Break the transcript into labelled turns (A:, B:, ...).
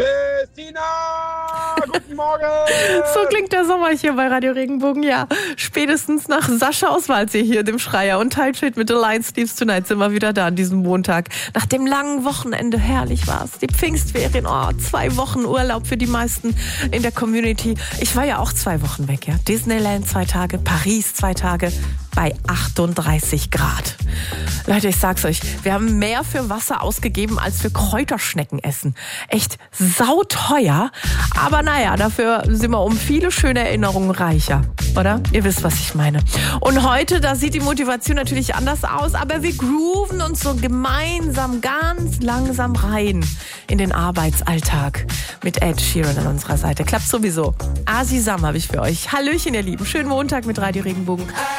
A: Christina, guten Morgen!
B: So klingt der Sommer hier bei Radio Regenbogen, ja. Spätestens nach Sascha Oswaldsee hier, dem Schreier, und Tideshade mit The Lion Sleeps Tonight sind wir wieder da an diesem Montag. Nach dem langen Wochenende, herrlich war's. Die Pfingstferien, 2 Wochen Urlaub für die meisten in der Community. Ich war ja auch 2 Wochen weg, ja. Disneyland 2 Tage, Paris 2 Tage bei 38 Grad. Leute, ich sag's euch, wir haben mehr für Wasser ausgegeben, als für Kräuterschnecken essen. Echt sauteuer, aber naja, dafür sind wir um viele schöne Erinnerungen reicher, oder? Ihr wisst, was ich meine. Und heute, da sieht die Motivation natürlich anders aus, aber wir grooven uns so gemeinsam ganz langsam rein in den Arbeitsalltag mit Ed Sheeran an unserer Seite. Klappt sowieso. Asi Sam habe ich für euch. Hallöchen, ihr Lieben. Schönen Montag mit Radio Regenbogen.